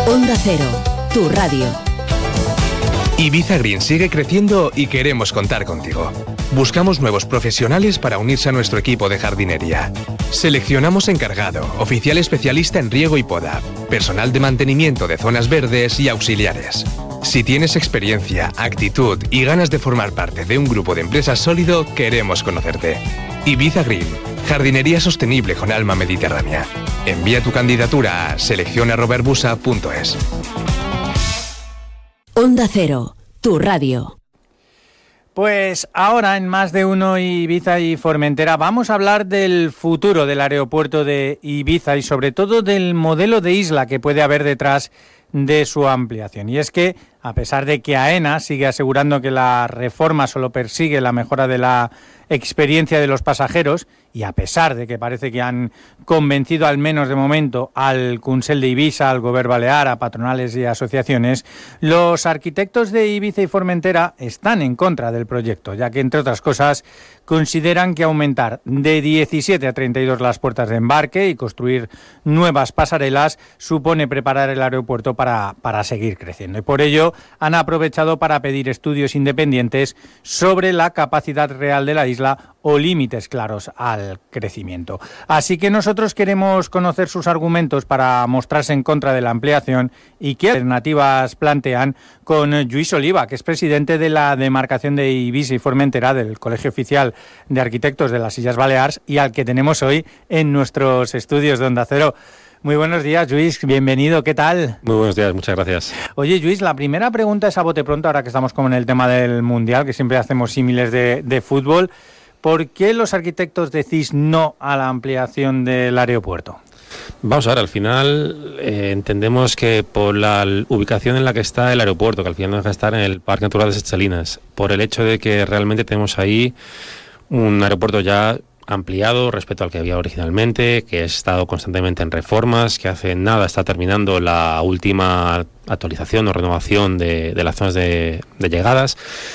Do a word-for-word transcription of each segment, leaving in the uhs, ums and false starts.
Onda Cero, tu radio. Ibiza Green sigue creciendo y queremos contar contigo. Buscamos nuevos profesionales para unirse a nuestro equipo de jardinería. Seleccionamos encargado, oficial especialista en riego y poda, personal de mantenimiento de zonas verdes y auxiliares. Si tienes experiencia, actitud y ganas de formar parte de un grupo de empresas sólido, queremos conocerte. Ibiza Green, jardinería sostenible con alma mediterránea. Envía tu candidatura a selección arroba herbusa punto es. Onda Cero, tu radio. Pues ahora en Más de Uno Ibiza y Formentera vamos a hablar del futuro del aeropuerto de Ibiza y sobre todo del modelo de isla que puede haber detrás de su ampliación. Y es que, a pesar de que AENA sigue asegurando que la reforma solo persigue la mejora de la experiencia de los pasajeros, y a pesar de que parece que han convencido al menos de momento al Consell de Ibiza, al Govern Balear, a patronales y asociaciones, los arquitectos de Ibiza y Formentera están en contra del proyecto, ya que, entre otras cosas, consideran que aumentar de diecisiete a treinta y dos las puertas de embarque y construir nuevas pasarelas supone preparar el aeropuerto para, para seguir creciendo. Y por ello han aprovechado para pedir estudios independientes sobre la capacidad real de la isla o límites claros al crecimiento. Así que nosotros queremos conocer sus argumentos para mostrarse en contra de la ampliación y qué alternativas plantean con Lluís Oliva, que es presidente de la demarcación de Ibiza y Formentera del Colegio Oficial de Arquitectos de las Illes Balears y al que tenemos hoy en nuestros estudios de Onda Cero. Muy buenos días, Lluís, bienvenido, ¿qué tal? Muy buenos días, muchas gracias. Oye, Lluís, la primera pregunta es a bote pronto, ahora que estamos con el tema del Mundial, que siempre hacemos símiles de, de fútbol. ¿Por qué los arquitectos decís no a la ampliación del aeropuerto? Vamos a ver, al final eh, entendemos que por la ubicación en la que está el aeropuerto, que al final no deja de estar en el Parque Natural de Ses Salines, por el hecho de que realmente tenemos ahí un aeropuerto ya ampliado respecto al que había originalmente, que ha estado constantemente en reformas, que hace nada está terminando la última actualización o renovación de, de las zonas de, de llegadas.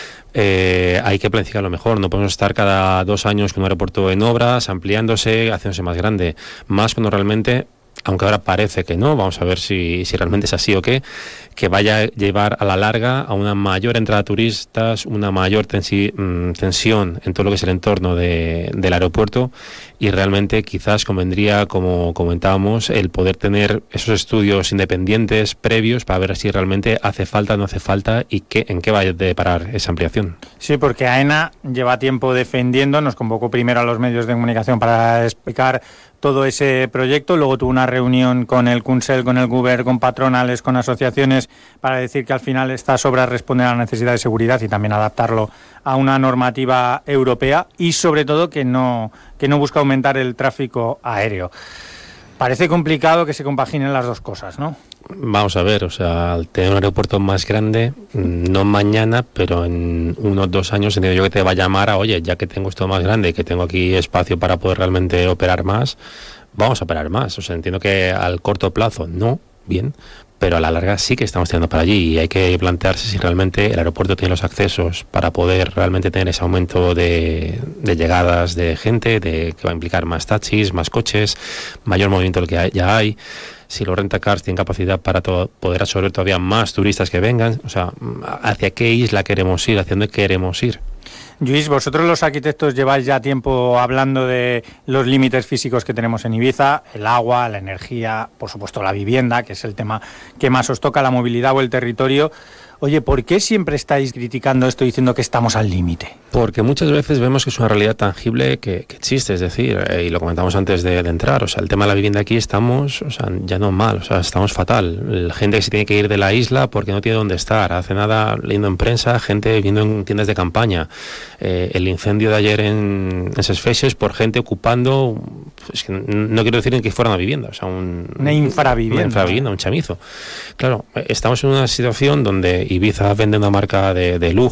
Eh, hay que planificarlo mejor, no podemos estar cada dos años con un aeropuerto en obras, ampliándose, haciéndose más grande, más cuando realmente, aunque ahora parece que no, vamos a ver si, si realmente es así o qué, que vaya a llevar a la larga a una mayor entrada de turistas, una mayor tensi, mmm, tensión en todo lo que es el entorno de, del aeropuerto, y realmente quizás convendría, como comentábamos, el poder tener esos estudios independientes previos para ver si realmente hace falta o no hace falta y qué, en qué va a deparar esa ampliación. Sí, porque AENA lleva tiempo defendiendo, nos convocó primero a los medios de comunicación para explicar todo ese proyecto, luego tuvo una reunión con el Consell, con el Govern, con patronales, con asociaciones, para decir que al final estas obras responden a la necesidad de seguridad y también adaptarlo a una normativa europea y sobre todo que no, que no busca aumentar el tráfico aéreo. Parece complicado que se compaginen las dos cosas, ¿no? Vamos a ver, o sea, al tener un aeropuerto más grande, no mañana, pero en unos dos años entiendo yo que te va a llamar a, oye, ya que tengo esto más grande y que tengo aquí espacio para poder realmente operar más, vamos a operar más. O sea, entiendo que al corto plazo no, bien, pero a la larga sí que estamos tirando para allí y hay que plantearse si realmente el aeropuerto tiene los accesos para poder realmente tener ese aumento de, de llegadas de gente, de que va a implicar más taxis, más coches, mayor movimiento del que hay, ya hay. Si los rentacars tienen capacidad para to- poder absorber todavía más turistas que vengan, o sea, ¿hacia qué isla queremos ir? ¿Hacia dónde queremos ir? Lluís, vosotros los arquitectos lleváis ya tiempo hablando de los límites físicos que tenemos en Ibiza, el agua, la energía, por supuesto la vivienda, que es el tema que más os toca, la movilidad o el territorio. Oye, ¿por qué siempre estáis criticando esto diciendo que estamos al límite? Porque muchas veces vemos que es una realidad tangible que, que existe, es decir, eh, y lo comentamos antes de, de entrar, o sea, el tema de la vivienda aquí estamos, o sea, ya no mal, o sea, estamos fatal. La gente que se tiene que ir de la isla porque no tiene dónde estar. Hace nada, leyendo en prensa, gente viviendo en tiendas de campaña. Eh, el incendio de ayer en, en Ses Feixes por gente ocupando, pues, no quiero decir que fuera una vivienda, o sea, un, una infravivienda. Una infravivienda, un chamizo. Claro, estamos en una situación donde Ibiza vende una marca de, de lujo,